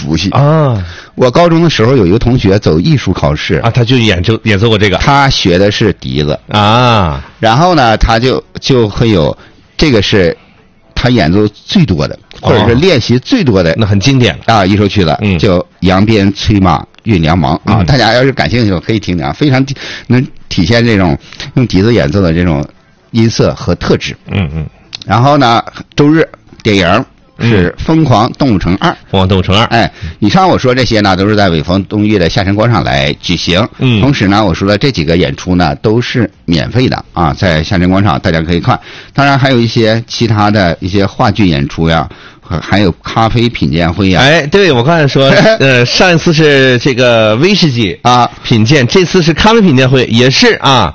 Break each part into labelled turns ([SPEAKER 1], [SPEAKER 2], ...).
[SPEAKER 1] 熟悉
[SPEAKER 2] 啊。
[SPEAKER 1] 我高中的时候有一个同学走艺术考试
[SPEAKER 2] 啊，他就演奏过这个，
[SPEAKER 1] 他学的是笛子
[SPEAKER 2] 啊，
[SPEAKER 1] 然后呢，他就会有这个是他演奏最多的，或者是练习最多的，
[SPEAKER 2] 那很经典
[SPEAKER 1] 啊，一首曲子，叫《扬鞭催马运粮忙》啊。大家要是感兴趣，可以听听啊，非常能体现这种用笛子演奏的这种音色和特质。然后呢，周日电影是《疯狂动物城2》。
[SPEAKER 2] 疯狂动物城2。
[SPEAKER 1] 哎，以上我说这些呢，都是在潍坊东岳的下沉广场来举行。同时呢，我说的这几个演出呢，都是免费的啊，在下沉广场大家可以看。当然还有一些其他的一些话剧演出呀，还有咖啡品鉴会呀。
[SPEAKER 2] 哎，对，我刚才说，上一次是这个威士忌啊品鉴，这次是咖啡品鉴会，也是啊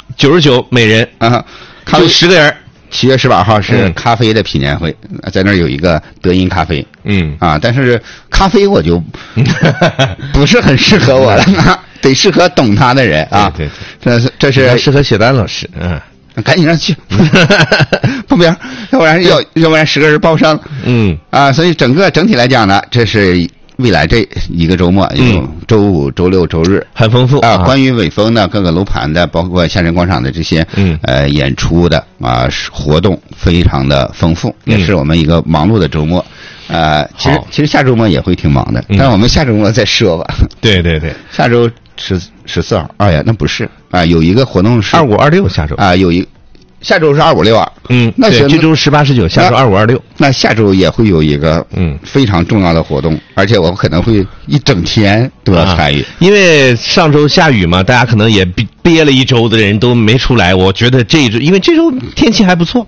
[SPEAKER 2] ，99每人啊，就10个人。
[SPEAKER 1] 7月18号是咖啡的品鉴会，在那儿有一个德音咖啡。但是咖啡我就不是很适合我了，得适合懂它的人啊。
[SPEAKER 2] 对，
[SPEAKER 1] 这是
[SPEAKER 2] 适合雪丹老师。
[SPEAKER 1] 赶紧让去旁边，要不然10个人报不上。所以整体来讲呢，这是未来这一个周末，有周五、周六、周日，
[SPEAKER 2] 很丰富啊。
[SPEAKER 1] 关于潍坊的各个楼盘的，包括下沉广场的这些演出的活动，非常的丰富，也是我们一个忙碌的周末。其实下周末也会挺忙的，但是我们下周末再说吧。
[SPEAKER 2] 对，
[SPEAKER 1] 下周14号。哎呀，那不是啊，有一个活动是
[SPEAKER 2] 25、26下周
[SPEAKER 1] 啊，下周是25、26啊。
[SPEAKER 2] 那这周18、19，下周25、26。
[SPEAKER 1] 那下周也会有一个非常重要的活动，而且我可能会一整天都要参与。
[SPEAKER 2] 因为上周下雨嘛，大家可能也憋了一周的人都没出来。我觉得这一周，因为这周天气还不错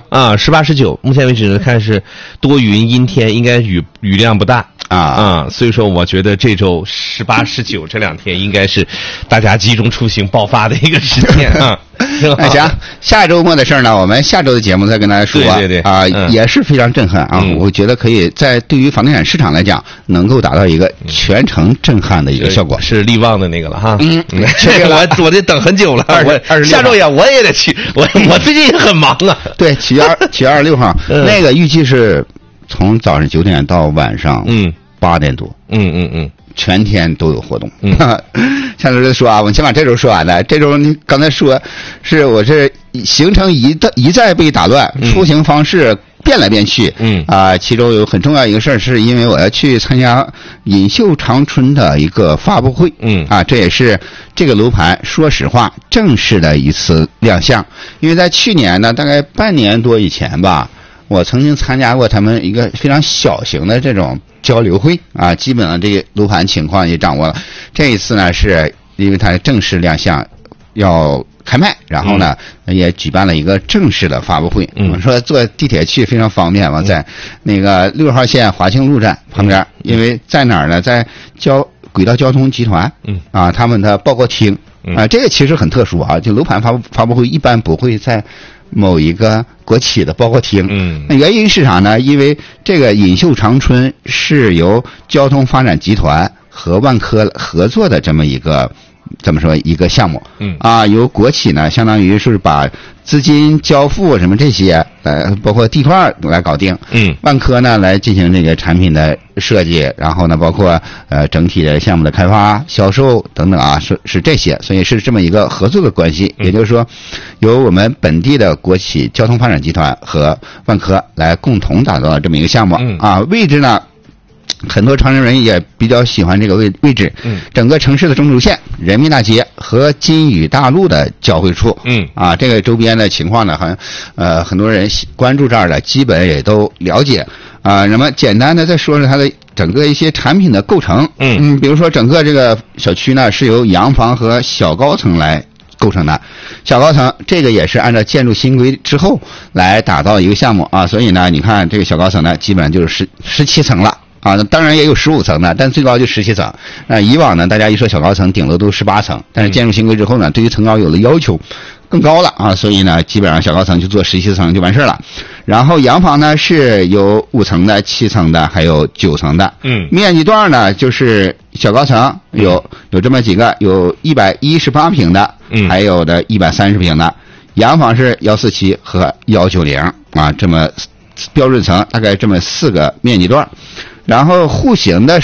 [SPEAKER 2] 18、19，目前为止呢看是多云阴天，应该雨量不大。所以说我觉得这周18、19这2天应该是大家集中出行爆发的一个时间啊。
[SPEAKER 1] 那行，下周末的事儿呢，我们下周的节目再跟大家说。
[SPEAKER 2] 对
[SPEAKER 1] 也是非常震撼啊！我觉得可以在对于房地产市场来讲，能够达到一个全程震撼的一个效果。
[SPEAKER 2] 是力旺的那个了哈。
[SPEAKER 1] 这个
[SPEAKER 2] 我得等很久了。下周我也得去，我最近也很忙啊。
[SPEAKER 1] 对，7月26号，那个预计是从早上9点到晚上8点多。全天都有活动。下周再说啊，我们先把这周说完了。这周你刚才说是我这行程一再被打乱，出行方式变来变去。其中有很重要一个事儿，是因为我要去参加锦绣长春的一个发布会。这也是这个楼盘说实话正式的一次亮相。因为在去年呢，大概半年多以前吧，我曾经参加过他们一个非常小型的这种交流会啊，基本上这个楼盘情况也掌握了。这一次呢，是因为它正式亮相要开卖，然后呢也举办了一个正式的发布会。我说坐地铁去非常方便嘛，在那个6号线华清路站旁边，因为在哪儿呢？在轨道交通集团他们的报告厅这个其实很特殊啊，就楼盘发布会一般不会在某一个国企的报告厅。那原因是啥呢？因为这个锦绣长春是由交通发展集团和万科合作的这么一个一个项目。由国企呢相当于是把资金交付什么这些包括地块来搞定。万科呢来进行这个产品的设计，然后呢包括整体的项目的开发、销售等等啊，是这些，所以是这么一个合作的关系。也就是说，由我们本地的国企交通发展集团和万科来共同打造这么一个项目。位置呢，很多长春人也比较喜欢这个位置。整个城市的中轴线、人民大街和金宇大路的交汇处。这个周边的情况呢，很多人关注这儿的，基本也都了解。那么简单的再说说它的整个一些产品的构成。比如说整个这个小区呢是由洋房和小高层来构成的。小高层这个也是按照建筑新规之后来打造一个项目所以呢你看这个小高层呢基本上就是17层了。当然也有15层的，但最高就17层。以往呢，大家一说小高层，顶楼都18层，但是建筑新规之后呢，对于层高有了要求，更高了所以呢，基本上小高层就做17层就完事了。然后洋房呢是有5层的、7层的，还有9层的。面积段呢就是小高层有这么几个，有118平的，还有的130平的。洋房是147和190这么标准层，大概这么4个面积段。然后户型的